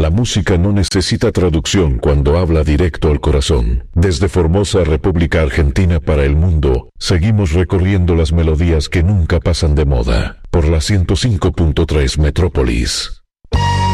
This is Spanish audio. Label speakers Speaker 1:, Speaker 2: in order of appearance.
Speaker 1: La música no necesita traducción cuando habla directo al corazón. Desde Formosa, República Argentina para el mundo, seguimos recorriendo las melodías que nunca pasan de moda. Por la 105.3 Metrópolis.